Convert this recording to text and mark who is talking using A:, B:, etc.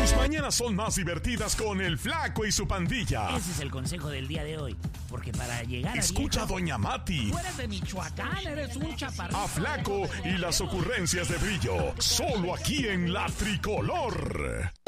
A: Tus mañanas son más divertidas con el Flaco y su pandilla.
B: Ese es el consejo del día de hoy. Porque para llegar a
A: Escucha
B: viejo,
A: a Doña Mati,
B: tú eres de Michoacán, eres un chaparrito.
A: a Flaco y las ocurrencias de Brillo. Solo aquí en La Tricolor.